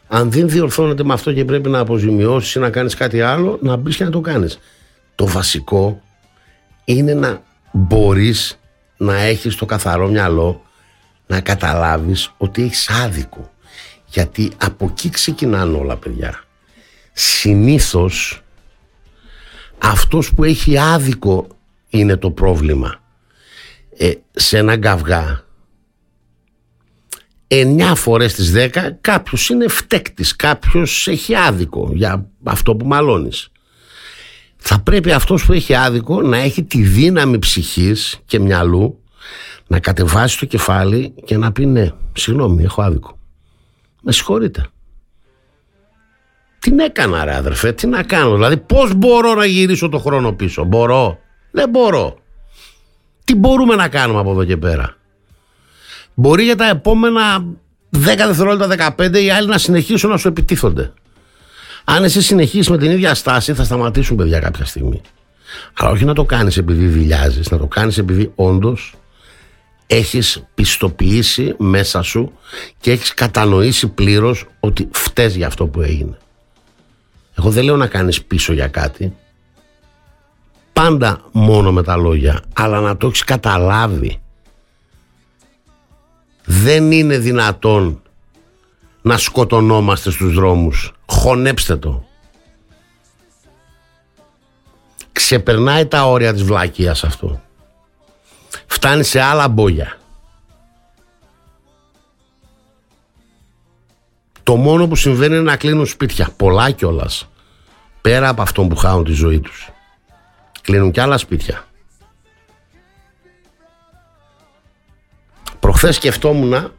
Αν δεν διορθώνεται με αυτό και πρέπει να αποζημιώσεις ή να κάνεις κάτι άλλο, να μπεις και να το κάνεις. Το βασικό είναι να μπορείς να έχεις το καθαρό μυαλό, να καταλάβεις ότι έχεις άδικο. Γιατί από εκεί ξεκινάνε όλα, παιδιά. Συνήθως αυτός που έχει άδικο είναι το πρόβλημα. Σε έναν καυγά 9 φορές στις 10 κάποιος είναι φταίκτης, κάποιος έχει άδικο για αυτό που μαλώνεις. Θα πρέπει αυτός που έχει άδικο να έχει τη δύναμη ψυχής και μυαλού να κατεβάσει το κεφάλι και να πει ναι, συγγνώμη, έχω άδικο. Με συγχωρείτε. Τι έκανα ρε αδερφέ, τι να κάνω, δηλαδή πώς μπορώ να γυρίσω το χρόνο πίσω? Μπορώ? Δεν μπορώ. Τι μπορούμε να κάνουμε από εδώ και πέρα? Μπορεί για τα επόμενα 10 δευτερόλεπτα, 15 οι άλλοι να συνεχίσουν να σου επιτίθονται. Αν εσύ συνεχίσεις με την ίδια στάση θα σταματήσουν, παιδιά, κάποια στιγμή. Αλλά όχι να το κάνεις επειδή δειλιάζεις, να το κάνεις επειδή όντως έχεις πιστοποιήσει μέσα σου και έχεις κατανοήσει πλήρως ότι φταίς για αυτό που έγινε. Εγώ δεν λέω να κάνεις πίσω για κάτι, πάντα μόνο με τα λόγια, αλλά να το έχεις καταλάβει. Δεν είναι δυνατόν να σκοτωνόμαστε στους δρόμους. Χωνέψτε το. Ξεπερνάει τα όρια της βλακείας αυτό. Φτάνει σε άλλα μπόγια. Το μόνο που συμβαίνει είναι να κλείνουν σπίτια. Πολλά κιόλας. Πέρα από αυτόν που χάνουν τη ζωή τους. Κλείνουν κι άλλα σπίτια. Προχθές σκεφτόμουν,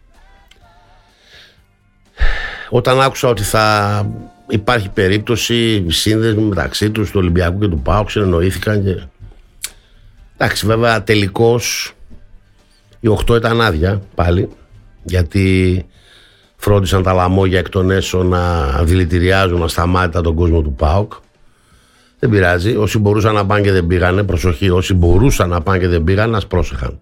όταν άκουσα ότι θα υπάρχει περίπτωση σύνδεσμου μεταξύ τους, του Ολυμπιακού και του ΠΑΟΚ, συνεννοήθηκαν και... Εντάξει, βέβαια τελικώς οι 8 ήταν άδεια πάλι, γιατί φρόντισαν τα λαμόγια εκ των έσω να δηλητηριάζουν ασταμάτητα τον κόσμο του ΠΑΟΚ. Δεν πειράζει, όσοι μπορούσαν να πάνε και δεν πήγανε, προσοχή, όσοι μπορούσαν να πάνε και δεν πήγανε, ας πρόσεχαν.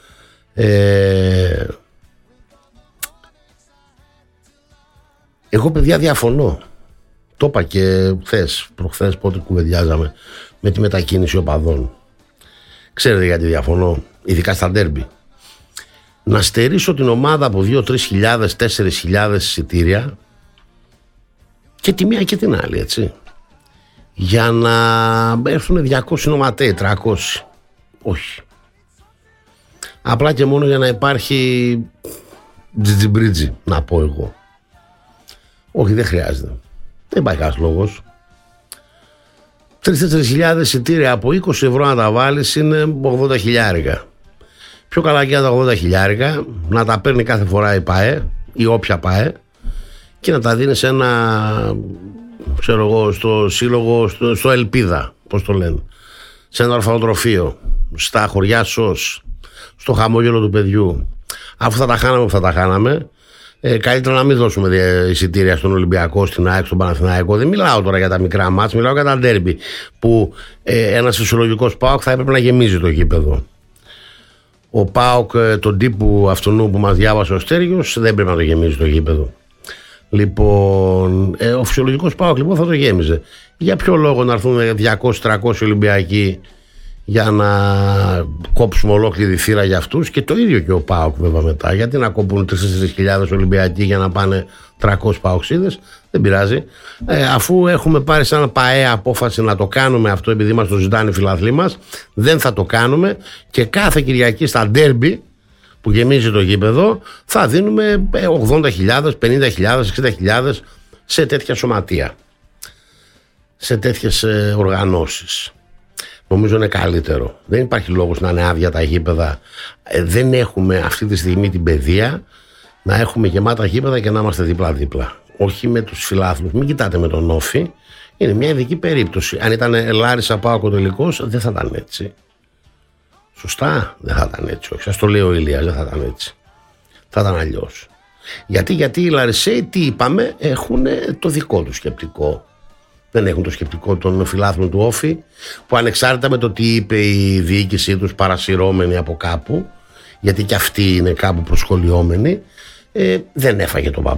Εγώ, παιδιά, διαφωνώ. Το είπα και προχθές πότε κουβεντιάζαμε με τη μετακίνηση οπαδών. Ξέρετε γιατί διαφωνώ, ειδικά στα ντέρμπι? Να στερήσω την ομάδα από 2-3 χιλιάδες, 4.000 εισιτήρια και τη μία και την άλλη, έτσι, για να έρθουν 200 νοματέοι, 300. Όχι. Απλά και μόνο για να υπάρχει τζιτζιμπρίτζι, να πω εγώ. Όχι, δεν χρειάζεται. Δεν υπάρχει κανένας λόγος. 3-4 εισιτήρια από 20 ευρώ να τα βάλεις είναι 80 χιλιάρικα. Πιο καλά και τα 80 χιλιάρικα να τα παίρνει κάθε φορά η ΠΑΕ ή όποια ΠΑΕ και να τα δίνει σε ένα, ξέρω εγώ, στο σύλλογο, στο Ελπίδα, πώς το λένε, σε ένα ορφανοτροφείο, στα χωριά ΣΟΣ, στο χαμόγελο του παιδιού. Αφού θα τα χάναμε που θα τα χάναμε, καλύτερα να μην δώσουμε εισιτήρια στον Ολυμπιακό, στην ΑΕΚ, στον Παναθηναϊκό. Δεν μιλάω τώρα για τα μικρά μάτς, μιλάω για τα ντέρμπι, που ένας φυσιολογικός ΠΑΟΚ θα έπρεπε να γεμίζει το γήπεδο. Ο ΠΑΟΚ, τον τύπου αυτού που μας διάβασε ο Στέργιος, δεν πρέπει να το γεμίζει το γήπεδο. Λοιπόν, ο φυσιολογικός ΠΑΟΚ λοιπόν θα το γέμιζε. Για ποιο λόγο να έρθουν 200-300 Ολυμπιακοί για να κόψουμε ολόκληρη θύρα για αυτούς, και το ίδιο και ο ΠΑΟΚ βέβαια μετά? Γιατί να κόβουν 3.000 Ολυμπιακοί για να πάνε 300 ΠΑΟΚσίδες? Δεν πειράζει, αφού έχουμε πάρει σαν ΠΑΕ απόφαση να το κάνουμε αυτό, επειδή μας το ζητάνε οι φιλαθλοί μας, δεν θα το κάνουμε, και κάθε Κυριακή στα ντέρμπι που γεμίζει το γήπεδο θα δίνουμε 80.000, 50.000, 60.000 σε τέτοια σωματεία, σε τέτοιες οργανώσεις. Νομίζω είναι καλύτερο. Δεν υπάρχει λόγος να είναι άδεια τα γήπεδα. Δεν έχουμε αυτή τη στιγμή την παιδεία να έχουμε γεμάτα γήπεδα και να είμαστε δίπλα-δίπλα. Όχι με τους φιλάθλους. Μην κοιτάτε με τον Όφη. Είναι μια ειδική περίπτωση. Αν ήταν Λάρισα ΠΑΟΚ ο τελικός, δεν θα ήταν έτσι. Σωστά, δεν θα ήταν έτσι. Όχι, σας το λέει ο Ηλίας, δεν θα ήταν έτσι. Θα ήταν αλλιώς. Γιατί οι Λαρισαίοι, τι είπαμε, έχουν το δικό του σκεπτικό. Δεν έχουν το σκεπτικό των φιλάθλων του Όφη, που ανεξάρτητα με το τι είπε η διοίκησή τους, παρασυρώμενη από κάπου, γιατί και αυτοί είναι κάπου προσχολιόμενοι, δεν έφαγε τον